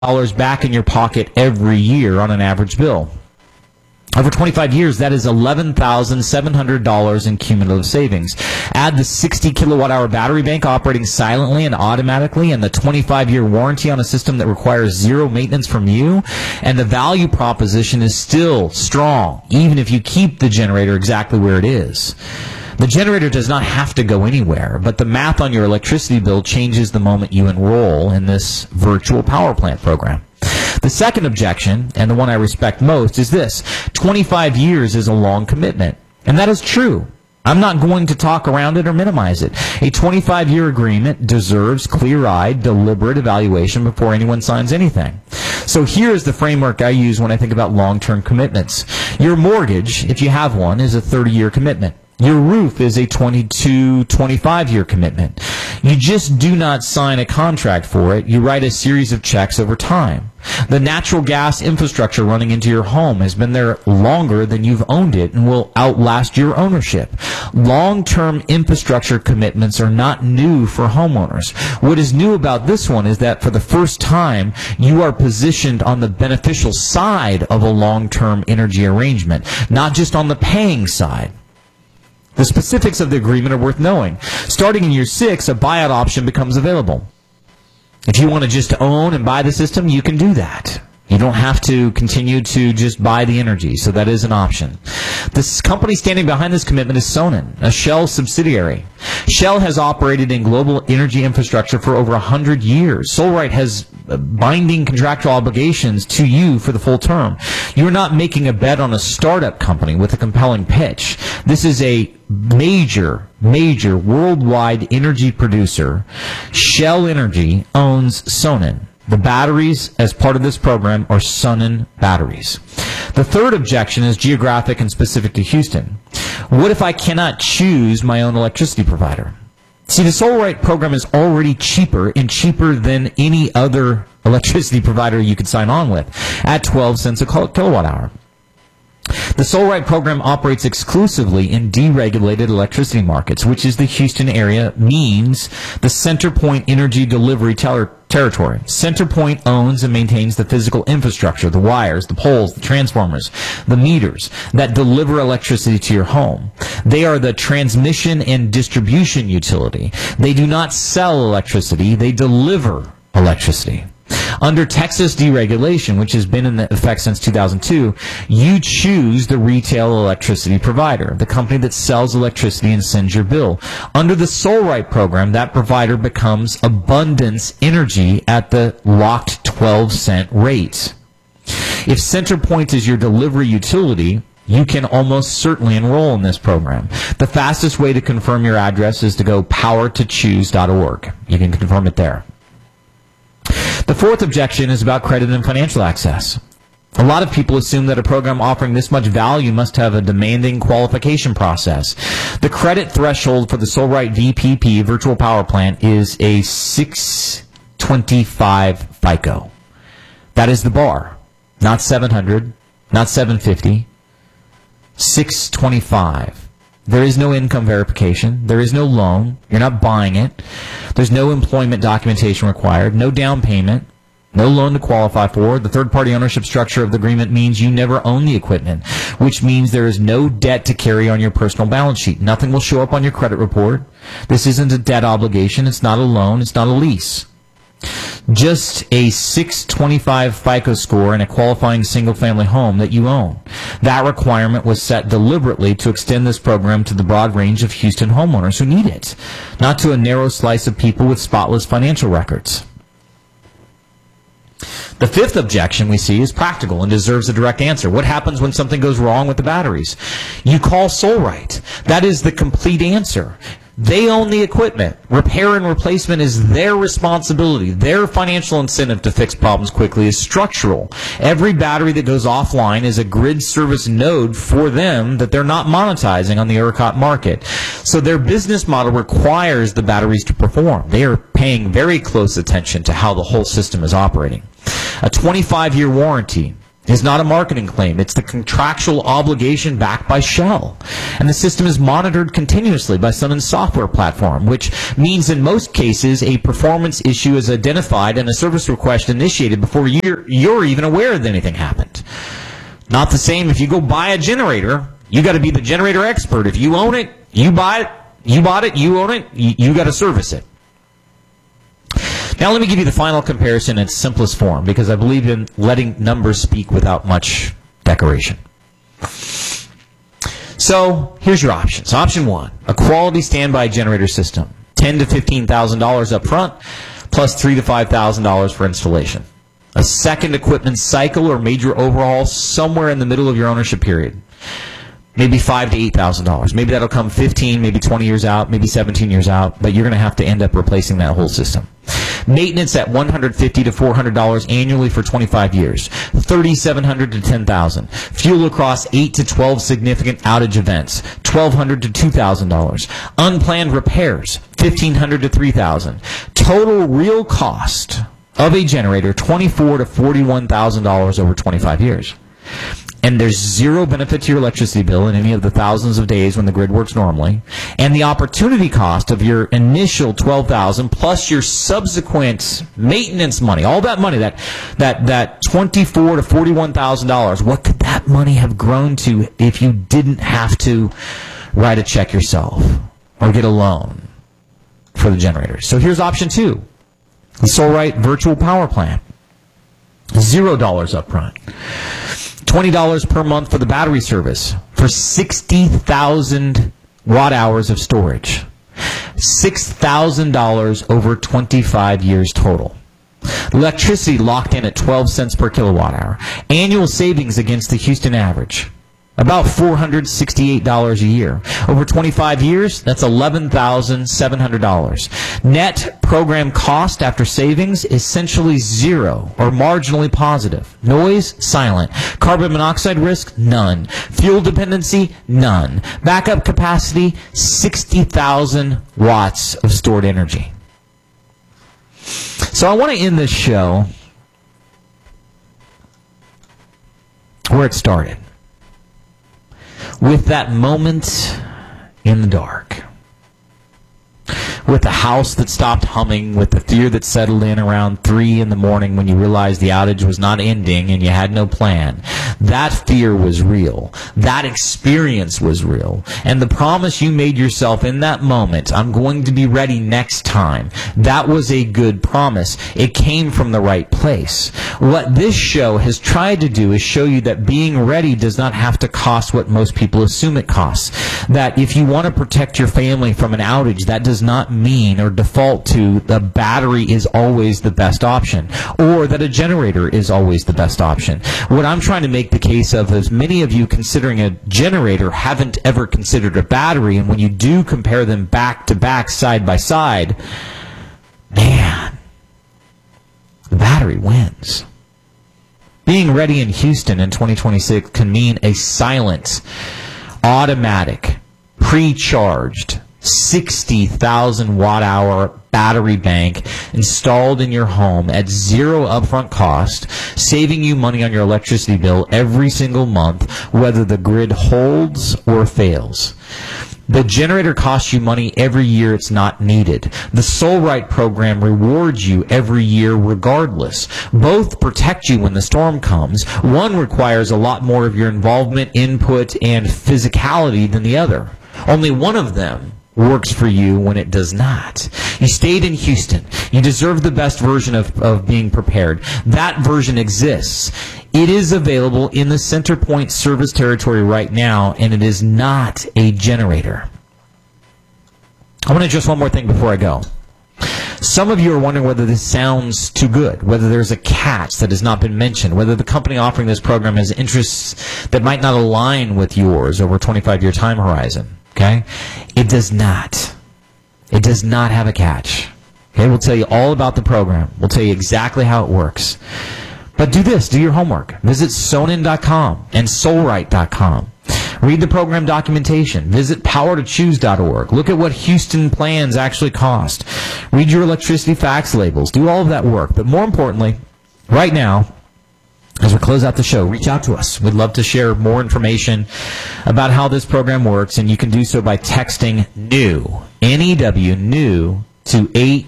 back in your pocket every year on an average bill. Over 25 years, that is $11,700 in cumulative savings. Add the 60 kilowatt-hour battery bank operating silently and automatically and the 25-year warranty on a system that requires zero maintenance from you, and the value proposition is still strong, even if you keep the generator exactly where it is. The generator does not have to go anywhere, but the math on your electricity bill changes the moment you enroll in this virtual power plant program. The second objection, and the one I respect most, is this: 25 years is a long commitment. And that is true. I'm not going to talk around it or minimize it. A 25-year agreement deserves clear-eyed, deliberate evaluation before anyone signs anything. So here is the framework I use when I think about long-term commitments. Your mortgage, if you have one, is a 30-year commitment. Your roof is a 25-year commitment. You just do not sign a contract for it. You write a series of checks over time. The natural gas infrastructure running into your home has been there longer than you've owned it and will outlast your ownership. Long-term infrastructure commitments are not new for homeowners. What is new about this one is that for the first time, you are positioned on the beneficial side of a long-term energy arrangement, not just on the paying side. The specifics of the agreement are worth knowing. Starting in year 6, a buyout option becomes available. If you want to just own and buy the system, you can do that. You don't have to continue to just buy the energy, so that is an option. This company standing behind this commitment is Sonnen, a Shell subsidiary. Shell has operated in global energy infrastructure for over 100 years. Solrite has binding contractual obligations to you for the full term. You're not making a bet on a startup company with a compelling pitch. This is a major worldwide energy producer. Shell Energy owns Sonnen. The batteries as part of this program are Sonnen batteries. The third objection is geographic and specific to Houston. What if I cannot choose my own electricity provider? See, the Solrite program is already cheaper than any other electricity provider you could sign on with at 12 cents a kilowatt hour. The Solrite program operates exclusively in deregulated electricity markets, which is the Houston area, means the CenterPoint Energy Delivery Territory. CenterPoint owns and maintains the physical infrastructure, the wires, the poles, the transformers, the meters that deliver electricity to your home. They are the transmission and distribution utility. They do not sell electricity, they deliver electricity. Under Texas deregulation, which has been in effect since 2002, you choose the retail electricity provider, the company that sells electricity and sends your bill. Under the Solrite program, that provider becomes Abundance Energy at the locked 12-cent rate. If CenterPoint is your delivery utility, you can almost certainly enroll in this program. The fastest way to confirm your address is to go powertochoose.org. You can confirm it there. The fourth objection is about credit and financial access. A lot of people assume that a program offering this much value must have a demanding qualification process. The credit threshold for the Solrite VPP virtual power plant is a 625 FICO. That is the bar. Not 700, not 750, 625. There is no income verification. There is no loan. You're not buying it. There's no employment documentation required. No down payment. No loan to qualify for. The third-party ownership structure of the agreement means you never own the equipment, which means there is no debt to carry on your personal balance sheet. Nothing will show up on your credit report. This isn't a debt obligation. It's not a loan. It's not a lease. Just a 625 FICO score and a qualifying single-family home that you own. That requirement was set deliberately to extend this program to the broad range of Houston homeowners who need it, not to a narrow slice of people with spotless financial records. The fifth objection we see is practical and deserves a direct answer. What happens when something goes wrong with the batteries? You call Solrite. That is the complete answer. They own the equipment. Repair and replacement is their responsibility. Their financial incentive to fix problems quickly is structural. Every battery that goes offline is a grid service node for them that they're not monetizing on the ERCOT market. So their business model requires the batteries to perform. They are paying very close attention to how the whole system is operating. A 25-year warranty is not a marketing claim. It's the contractual obligation backed by Shell. And the system is monitored continuously by Sunens software platform, which means in most cases a performance issue is identified and a service request initiated before you're even aware that anything happened. Not the same if you go buy a generator. You got to be the generator expert. If you own it, you buy it, you bought it, you own it, you got to service it. Now let me give you the final comparison in its simplest form, because I believe in letting numbers speak without much decoration. So here's your options. Option 1, a quality standby generator system, $10,000 to $15,000 up front, plus $3,000 to $5,000 for installation. A second equipment cycle or major overhaul somewhere in the middle of your ownership period. Maybe $5,000 to $8,000. Maybe that'll come 15, maybe 20 years out, maybe 17 years out, but you're going to have to end up replacing that whole system. Maintenance at $150 to $400 annually for 25 years. $3,700 to $10,000. Fuel across 8 to 12 significant outage events. $1,200 to $2,000. Unplanned repairs. $1,500 to $3,000. Total real cost of a generator, $24,000 to $41,000 over 25 years. And there's zero benefit to your electricity bill in any of the thousands of days when the grid works normally. And the opportunity cost of your initial $12,000 plus your subsequent maintenance money, all that money, that $24,000 to $41,000, what could that money have grown to if you didn't have to write a check yourself or get a loan for the generator? So here's option 2, the Solrite virtual power plan. $0 up front. $20 per month for the battery service for 60,000 watt hours of storage. $6,000 over 25 years total. Electricity locked in at 12 cents per kilowatt hour. Annual savings against the Houston average, about $468 a year. Over 25 years, that's $11,700. Net program cost after savings, essentially zero or marginally positive. Noise, silent. Carbon monoxide risk, none. Fuel dependency, none. Backup capacity, 60,000 watts of stored energy. So I want to end this show where it started, with that moment in the dark, with the house that stopped humming, with the fear that settled in around 3 in the morning when you realized the outage was not ending and you had no plan. That fear was real. That experience was real. And the promise you made yourself in that moment, I'm going to be ready next time, that was a good promise. It came from the right place. What this show has tried to do is show you that being ready does not have to cost what most people assume it costs. That if you want to protect your family from an outage, that does not mean or default to the battery is always the best option, or that a generator is always the best option. What I'm trying to make the case of is many of you considering a generator haven't ever considered a battery, and when you do compare them back to back, side by side, man, the battery wins. Being ready in Houston in 2026 can mean a silent, automatic, pre-charged, 60,000 watt hour battery bank installed in your home at zero upfront cost, saving you money on your electricity bill every single month, whether the grid holds or fails. The generator costs you money every year it's not needed. The Solrite program rewards you every year regardless. Both protect you when the storm comes. One requires a lot more of your involvement, input, and physicality than the other. Only one of them works for you when it does not. You stayed in Houston. You deserve the best version of being prepared. That version exists. It is available in the CenterPoint service territory right now, and it is not a generator. I want to address one more thing before I go. Some of you are wondering whether this sounds too good, whether there's a catch that has not been mentioned, whether the company offering this program has interests that might not align with yours over a 25-year time horizon. Okay? It does not. It does not have a catch. Okay? We'll tell you all about the program. We'll tell you exactly how it works. But do this. Do your homework. Visit Sonnen.com and Solrite.com. Read the program documentation. Visit powertochoose.org. Look at what Houston plans actually cost. Read your electricity facts labels. Do all of that work. But more importantly, right now, as we close out the show, reach out to us. We'd love to share more information about how this program works, and you can do so by texting NEW, N-E-W, NEW, to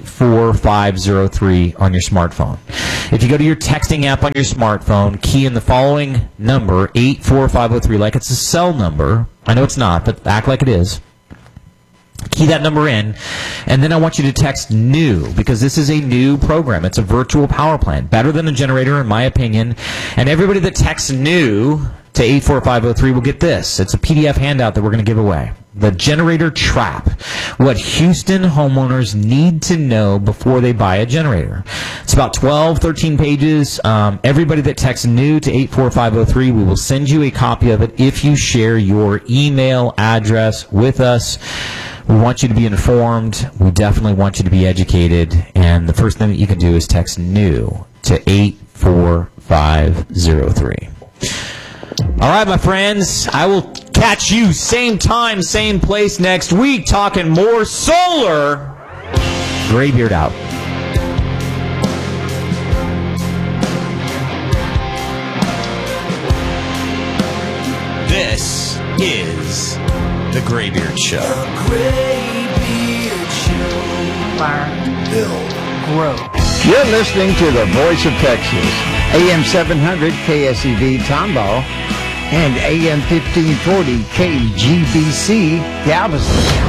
84503 on your smartphone. If you go to your texting app on your smartphone, key in the following number, 84503, like it's a cell number. I know it's not, but act like it is. Key that number in, and then I want you to text NEW, because this is a new program. It's a virtual power plant, better than a generator in my opinion. And everybody that texts NEW to 84503 will get this. It's a PDF handout that we're going to give away. The Generator Trap, what Houston homeowners need to know before they buy a generator. It's about 12, 13 pages. Everybody that texts NEW to 84503, we will send you a copy of it if you share your email address with us. We want you to be informed. We definitely want you to be educated. And the first thing that you can do is text NEW to 84503. All right, my friends, I will catch you same time, same place next week talking more solar. Graybeard out. This is The Graybeard Show. The Graybeard Show. Learn. Build. Grow. You're listening to the Voice of Texas, AM 700 KSEV Tomball, and AM 1540 KGBC Galveston.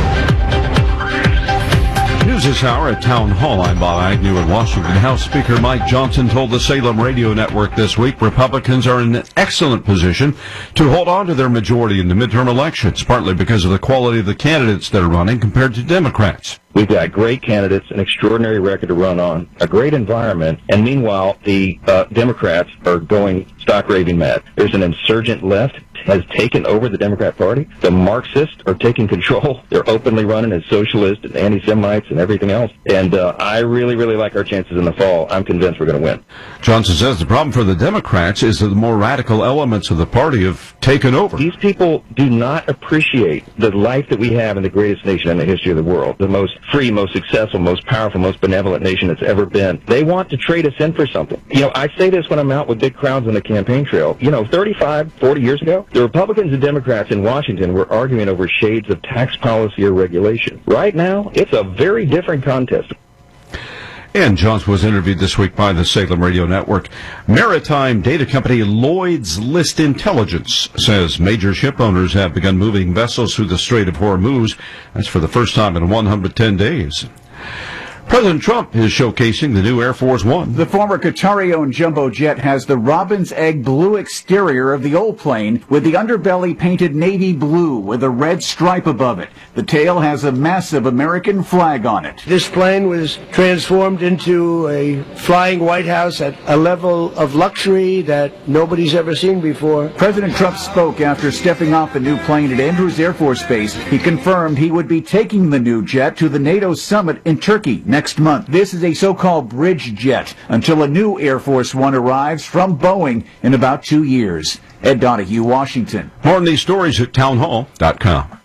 News this hour at Town Hall. I'm Bob Agnew in Washington. House Speaker Mike Johnson told the Salem Radio Network this week Republicans are in an excellent position to hold on to their majority in the midterm elections, partly because of the quality of the candidates that are running compared to Democrats. We've got great candidates, an extraordinary record to run on, a great environment, and meanwhile, the Democrats are going stock raving mad. There's an insurgent left has taken over the Democrat Party. The Marxists are taking control. They're openly running as socialists and anti-Semites and everything else. And I really, really like our chances in the fall. I'm convinced we're going to win. Johnson says the problem for the Democrats is that the more radical elements of the party have taken over. These people do not appreciate the life that we have in the greatest nation in the history of the world, the most free, most successful, most powerful, most benevolent nation that's ever been. They want to trade us in for something. You know, I say this when I'm out with big crowds on the campaign trail. You know, 35, 40 years ago, the Republicans and Democrats in Washington were arguing over shades of tax policy or regulation. Right now, it's a very different contest. And Johnson was interviewed this week by the Salem Radio Network. Maritime data company Lloyd's List Intelligence says major ship owners have begun moving vessels through the Strait of Hormuz. That's for the first time in 110 days. President Trump is showcasing the new Air Force One. The former Qatari-owned jumbo jet has the robin's egg blue exterior of the old plane with the underbelly painted navy blue with a red stripe above it. The tail has a massive American flag on it. This plane was transformed into a flying White House at a level of luxury that nobody's ever seen before. President Trump spoke after stepping off the new plane at Andrews Air Force Base. He confirmed he would be taking the new jet to the NATO summit in Turkey next month. This is a so-called bridge jet until a new Air Force One arrives from Boeing in about 2 years. Ed Donahue, Washington. More on these stories at townhall.com.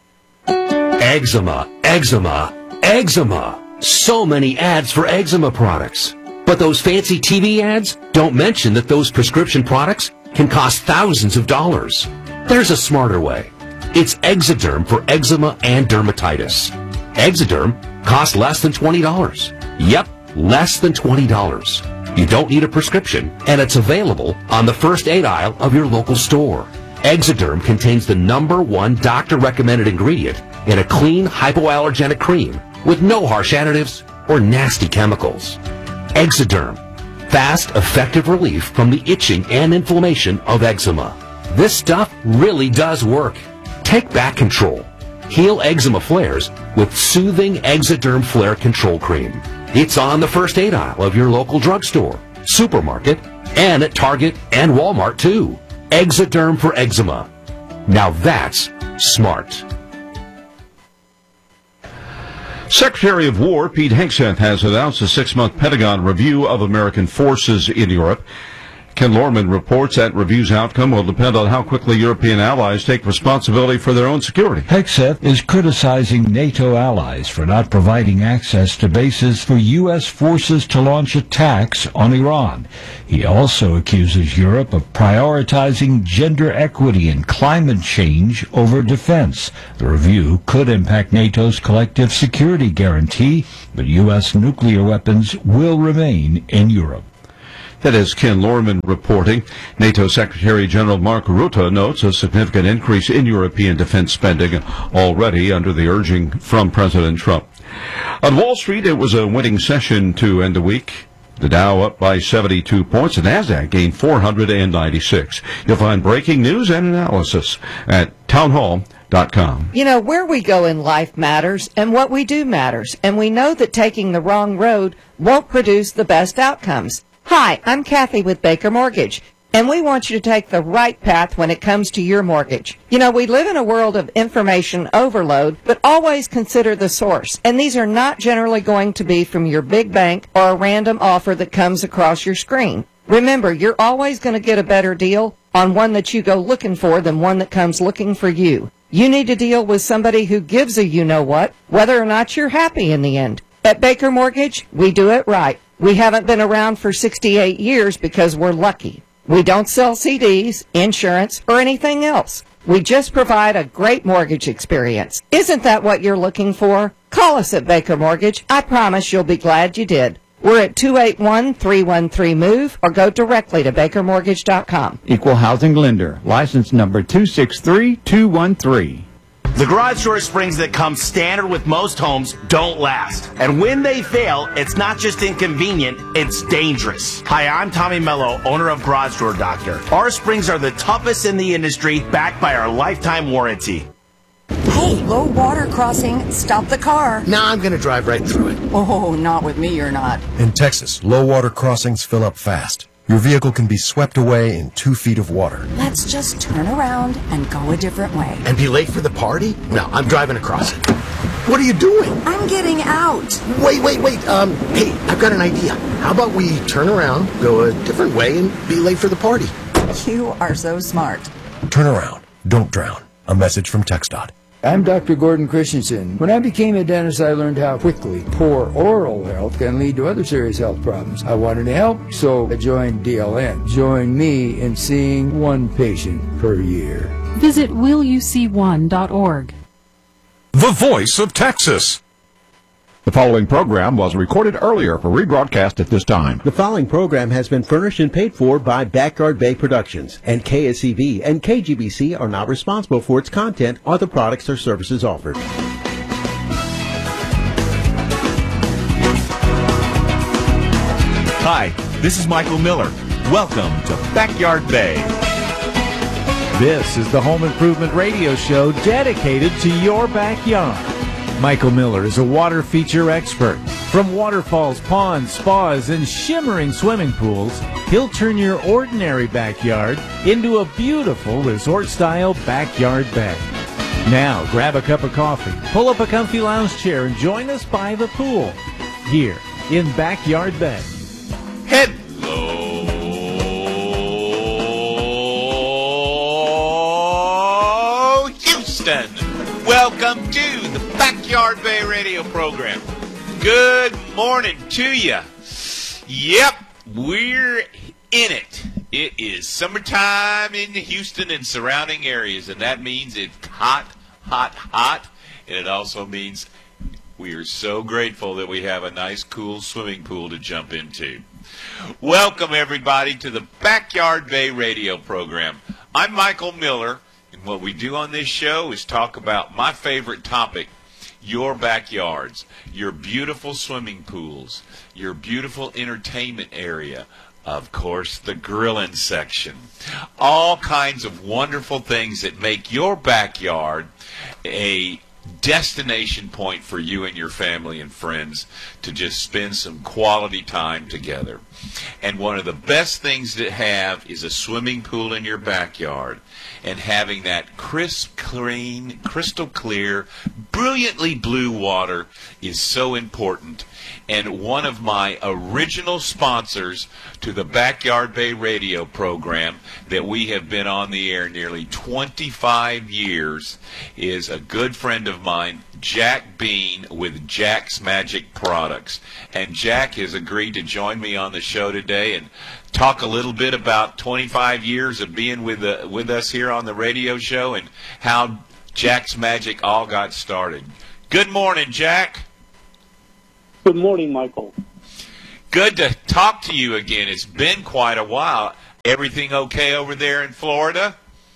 Eczema, eczema, eczema. So many ads for eczema products. But those fancy TV ads don't mention that those prescription products can cost thousands of dollars. There's a smarter way. It's Exoderm for eczema and dermatitis. Exoderm costs less than $20. Yep, less than $20. You don't need a prescription, and it's available on the first aid aisle of your local store. Exoderm contains the #1 doctor-recommended ingredient in a clean, hypoallergenic cream with no harsh additives or nasty chemicals. Exoderm. Fast, effective relief from the itching and inflammation of eczema. This stuff really does work. Take back control. Heal eczema flares with soothing Exoderm Flare Control Cream. It's on the first aid aisle of your local drugstore, supermarket, and at Target and Walmart too. Exoderm for eczema. Now that's smart. Secretary of War Pete Hegseth has announced a 6-month Pentagon review of American forces in Europe. Ken Lorman reports that review's outcome will depend on how quickly European allies take responsibility for their own security. Hegseth is criticizing NATO allies for not providing access to bases for U.S. forces to launch attacks on Iran. He also accuses Europe of prioritizing gender equity and climate change over defense. The review could impact NATO's collective security guarantee, but U.S. nuclear weapons will remain in Europe. That is Ken Lorman reporting. NATO Secretary General Mark Rutte notes a significant increase in European defense spending already under the urging from President Trump. On Wall Street, it was a winning session to end the week. The Dow up by 72 points. The Nasdaq gained 496. You'll find breaking news and analysis at townhall.com. You know, where we go in life matters, and what we do matters. And we know that taking the wrong road won't produce the best outcomes. Hi, I'm Kathy with Baker Mortgage, and we want you to take the right path when it comes to your mortgage. You know, we live in a world of information overload, but always consider the source. And these are not generally going to be from your big bank or a random offer that comes across your screen. Remember, you're always going to get a better deal on one that you go looking for than one that comes looking for you. You need to deal with somebody who gives a you-know-what, whether or not you're happy in the end. At Baker Mortgage, we do it right. We haven't been around for 68 years because we're lucky. We don't sell CDs, insurance, or anything else. We just provide a great mortgage experience. Isn't that what you're looking for? Call us at Baker Mortgage. I promise you'll be glad you did. We're at 281-313-MOVE or go directly to bakermortgage.com. Equal housing lender. License number 263213. The garage door springs that come standard with most homes don't last. And when they fail, it's not just inconvenient, it's dangerous. Hi, I'm Tommy Mello, owner of Garage Door Doctor. Our springs are the toughest in the industry, backed by our lifetime warranty. Hey, low water crossing, stop the car. Nah, I'm going to drive right through it. Oh, not with me, you're not. In Texas, low water crossings fill up fast. Your vehicle can be swept away in 2 feet of water. Let's just turn around and go a different way. And be late for the party? No, I'm driving across it. What are you doing? I'm getting out. Wait. Hey, I've got an idea. How about we turn around, go a different way, and be late for the party? You are so smart. Turn around. Don't drown. A message from TxDOT. I'm Dr. Gordon Christensen. When I became a dentist, I learned how quickly poor oral health can lead to other serious health problems. I wanted to help, so I joined DLN. Join me in seeing one patient per year. Visit willyouseeone.org. The Voice of Texas. The following program was recorded earlier for rebroadcast at this time. The following program has been furnished and paid for by Backyard Bay Productions, and KSEV and KGBC are not responsible for its content or the products or services offered. Hi, this is Michael Miller. Welcome to Backyard Bay. This is the home improvement radio show dedicated to your backyard. Michael Miller is a water feature expert. From waterfalls, ponds, spas, and shimmering swimming pools, he'll turn your ordinary backyard into a beautiful resort-style backyard bay. Now, grab a cup of coffee, pull up a comfy lounge chair, and join us by the pool here in Backyard Bay. Hello, Houston. Welcome to the Backyard Bay radio program. Good morning to you. Yep, we're in it. It is summertime in Houston and surrounding areas, and that means it's hot, hot, hot. And it also means we are so grateful that we have a nice, cool swimming pool to jump into. Welcome, everybody, to the Backyard Bay radio program. I'm Michael Miller. And what we do on this show is talk about my favorite topic, your backyards, your beautiful swimming pools, your beautiful entertainment area, of course, the grilling section. All kinds of wonderful things that make your backyard a destination point for you and your family and friends to just spend some quality time together. And one of the best things to have is a swimming pool in your backyard. And having that crisp, clean, crystal clear, brilliantly blue water is so important. And one of my original sponsors to the Backyard Bay radio program that we have been on the air nearly 25 years is a good friend of mine, Jack Bean with Jack's Magic Products. And Jack has agreed to join me on the show today and talk a little bit about 25 years of being with us here on the radio show and how Jack's Magic all got started. Good morning, Jack. Good morning, Michael. Good to talk to you again. It's been quite a while. Everything okay over there in Florida?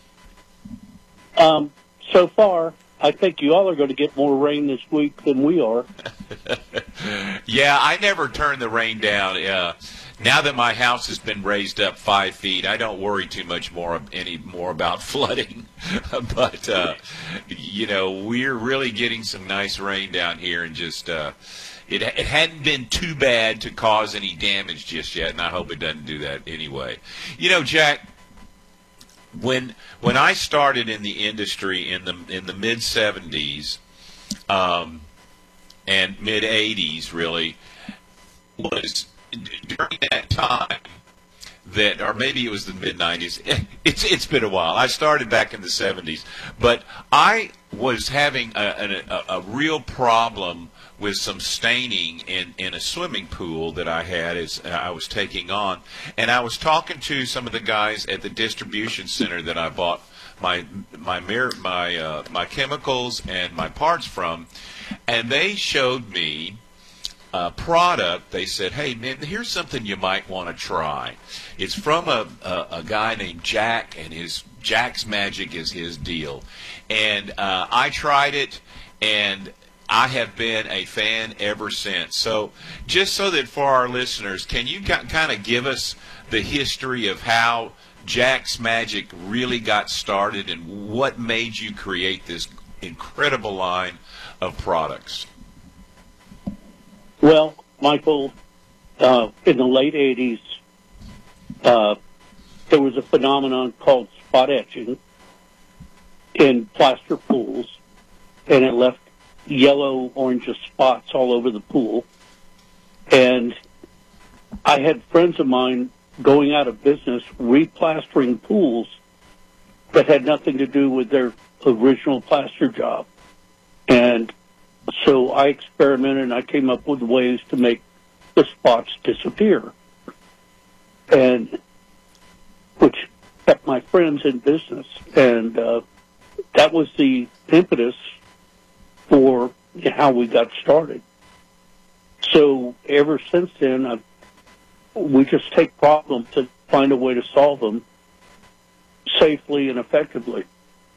So far, I think you all are going to get more rain this week than we are. Yeah, I never turn the rain down. Now that my house has been raised up 5 feet, I don't worry too much anymore about flooding. But, we're really getting some nice rain down here, and just it hadn't been too bad to cause any damage just yet, and I hope it doesn't do that anyway. Jack, when I started in the industry in the mid 70s and mid 80s, really, was during that time that, or maybe it was the mid 90s. It's been a while. I started back in the 70s, but I was having a real problem with some staining in a swimming pool that I had as I was taking on, and I was talking to some of the guys at the distribution center that I bought my chemicals and my parts from, and they showed me a product. They said, "Hey man, here's something you might want to try. It's from a guy named Jack, and Jack's Magic is his deal." And I tried it, and I have been a fan ever since. So just so that for our listeners, can you kind of give us the history of how Jack's Magic really got started and what made you create this incredible line of products? Well, Michael, in the late 80s, there was a phenomenon called spot etching in plaster pools, and it left yellow, orange spots all over the pool. And I had friends of mine going out of business replastering pools that had nothing to do with their original plaster job. And so I experimented, and I came up with ways to make the spots disappear, and which kept my friends in business. And that was the impetus for how we got started. So ever since then, we just take problems and find a way to solve them safely and effectively.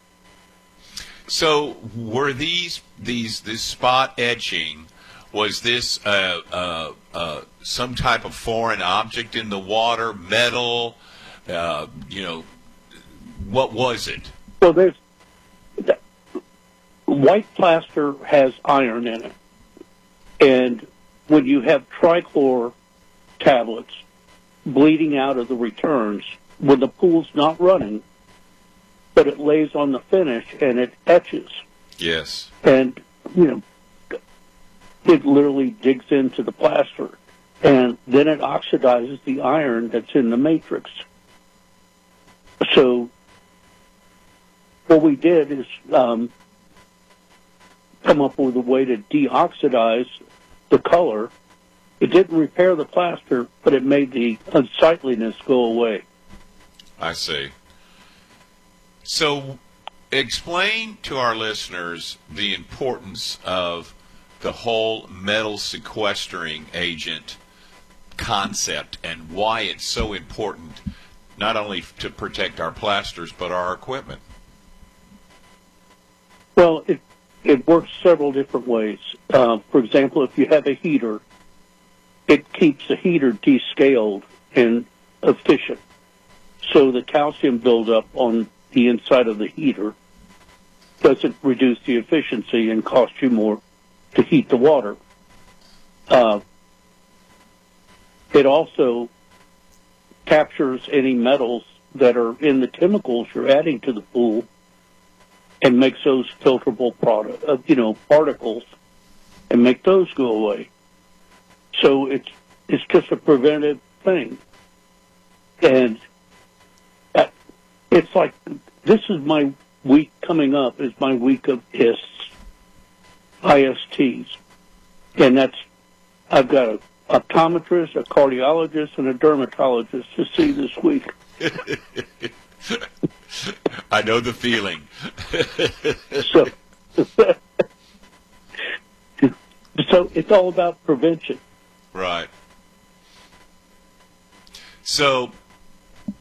So were this spot etching, was this some type of foreign object in the water, metal, what was it? Well, white plaster has iron in it. And when you have trichlor tablets bleeding out of the returns, when the pool's not running, but it lays on the finish and it etches. Yes. And, it literally digs into the plaster. And then it oxidizes the iron that's in the matrix. So what we did is come up with a way to deoxidize the color. It didn't repair the plaster, but it made the unsightliness go away. I see. So explain to our listeners the importance of the whole metal sequestering agent concept and why it's so important, not only to protect our plasters, but our equipment. Well, it works several different ways. For example, if you have a heater, it keeps the heater descaled and efficient. So the calcium buildup on the inside of the heater doesn't reduce the efficiency and cost you more to heat the water. It also captures any metals that are in the chemicals you're adding to the pool and makes those filterable particles and make those go away. So it's just a preventive thing. And it's like, this is my week coming up, is my week of ISTs. And I've got an optometrist, a cardiologist, and a dermatologist to see this week. I know the feeling. So it's all about prevention. Right. So